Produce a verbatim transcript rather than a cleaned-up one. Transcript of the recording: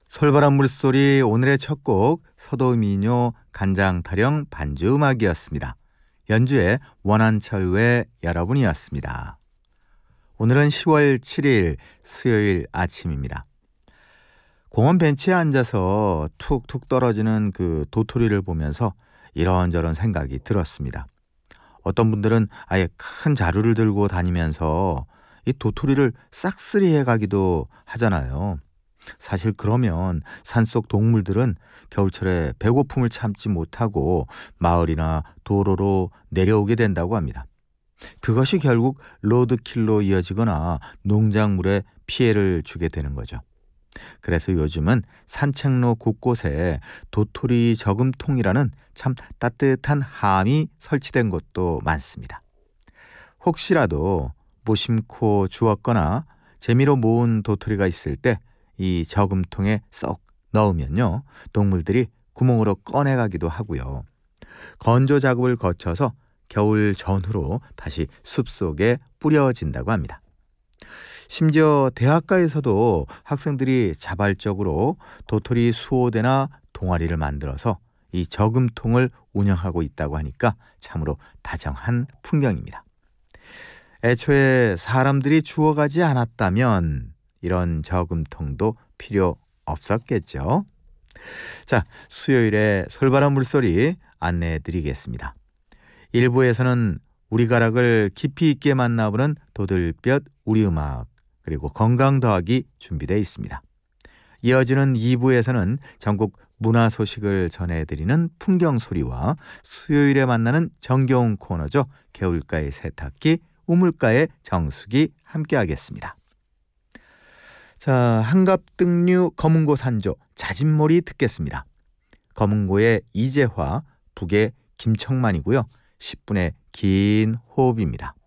솔바람 물소리 오늘의 첫 곡 서도민요 간장타령 반주 음악이었습니다. 연주의 원한철 여러분이었습니다. 오늘은 시월 칠일 수요일 아침입니다. 공원 벤치에 앉아서 툭툭 떨어지는 그 도토리를 보면서 이런저런 생각이 들었습니다. 어떤 분들은 아예 큰 자루를 들고 다니면서 이 도토리를 싹쓸이해 가기도 하잖아요. 사실 그러면 산속 동물들은 겨울철에 배고픔을 참지 못하고 마을이나 도로로 내려오게 된다고 합니다. 그것이 결국 로드킬로 이어지거나 농작물에 피해를 주게 되는 거죠. 그래서 요즘은 산책로 곳곳에 도토리 저금통이라는 참 따뜻한 함이 설치된 곳도 많습니다. 혹시라도 무심코 주웠거나 재미로 모은 도토리가 있을 때 이 저금통에 쏙 넣으면요, 동물들이 구멍으로 꺼내가기도 하고요. 건조 작업을 거쳐서 겨울 전후로 다시 숲속에 뿌려진다고 합니다. 심지어 대학가에서도 학생들이 자발적으로 도토리 수호대나 동아리를 만들어서 이 저금통을 운영하고 있다고 하니까 참으로 다정한 풍경입니다. 애초에 사람들이 주워가지 않았다면 이런 저금통도 필요 없었겠죠. 자, 수요일에 솔바람 물소리 안내해 드리겠습니다. 일 부에서는 우리 가락을 깊이 있게 만나보는 도들볕 우리음악, 그리고 건강 더하기 준비되어 있습니다. 이어지는 이 부에서는 전국 문화 소식을 전해드리는 풍경소리와 수요일에 만나는 정겨운 코너죠. 개울가의 세탁기, 우물가의 정수기 함께하겠습니다. 자, 한갑등류 검은고 산조 자진몰이 듣겠습니다. 검은고의 이재화, 북의 김청만이고요. 십 분의 긴 호흡입니다.